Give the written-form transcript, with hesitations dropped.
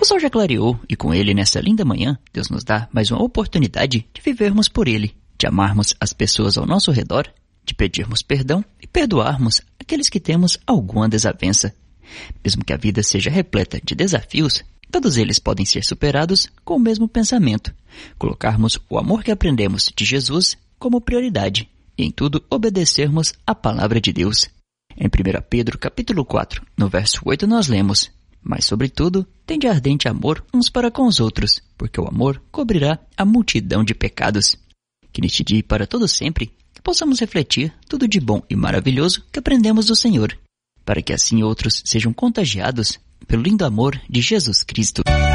O sol já clareou e com ele, nessa linda manhã, Deus nos dá mais uma oportunidade de vivermos por ele, de amarmos as pessoas ao nosso redor, de pedirmos perdão e perdoarmos aqueles que temos alguma desavença. Mesmo que a vida seja repleta de desafios, todos eles podem ser superados com o mesmo pensamento, colocarmos o amor que aprendemos de Jesus como prioridade e em tudo obedecermos à palavra de Deus. Em 1 Pedro capítulo 4, no verso 8 nós lemos: mas sobretudo, tende ardente amor uns para com os outros, porque o amor cobrirá a multidão de pecados. Que neste dia e para todo sempre, que possamos refletir tudo de bom e maravilhoso que aprendemos do Senhor, para que assim outros sejam contagiados pelo lindo amor de Jesus Cristo.